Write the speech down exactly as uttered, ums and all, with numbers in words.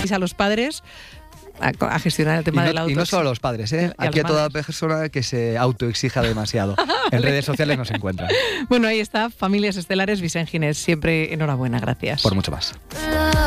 ayudéis a los padres a, a gestionar el tema y no, del auto. Y no solo a los padres, ¿eh? Y a Aquí a los toda madres. persona que se autoexija demasiado. En redes sociales nos encuentran. Bueno, ahí está, Familias Estelares, Vicent Ginés. Siempre enhorabuena, gracias. Por mucho más.